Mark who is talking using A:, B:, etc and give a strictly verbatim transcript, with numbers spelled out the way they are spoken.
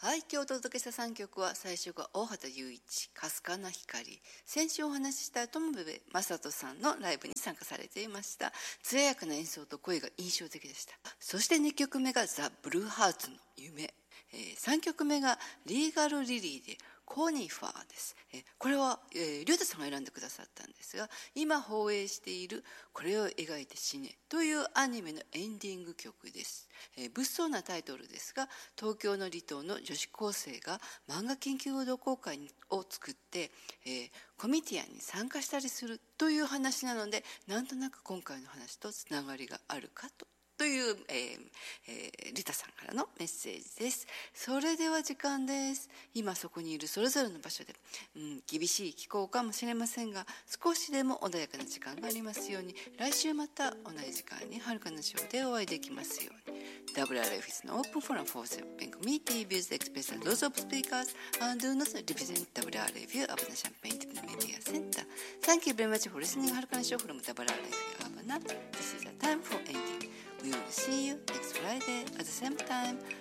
A: はい、今日お届けしたさんきょくは、最初が大畑雄一、かすかな光。先週お話しした友部正人さんのライブに参加されていました。艶やかな演奏と声が印象的でした。そしてにきょくめがザ・ブルーハーツの夢。えー、さんきょくめがリーガル・リリーでコニファーです。えー、これは、えー、リュウタさんが選んでくださったんですが、今放映しているこれを描いて死ねというアニメのエンディング曲です。えー、物騒なタイトルですが、東京の離島の女子高生が漫画研究同好会を作って、えー、コミティアンに参加したりするという話なので、なんとなく今回の話とつながりがあるかとという、えーえー、リタさんからのメッセージです。それでは時間です。今そこにいるそれぞれの場所で、うん、厳しい気候かもしれませんが、少しでも穏やかな時間がありますように、来週また同じ時間にはるかなショーでお会いできますように。ダブリューアールエフ is an open forum for Champagne community views expressed by those of speakers and do not represent ダブリューアールエフ of the Champagne Media Center. Thank you very much for listening. はるかなショー from ダブリューアールエフ Havana. This is the time for ending. We will see you next Friday at the same time.